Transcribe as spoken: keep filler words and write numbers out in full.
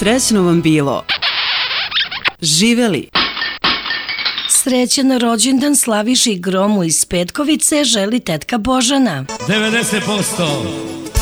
Srećno vam bilo. Živeli. Srećan rođendan Slaviši Gromu iz Petkovice želi tetka Božana. devedeset posto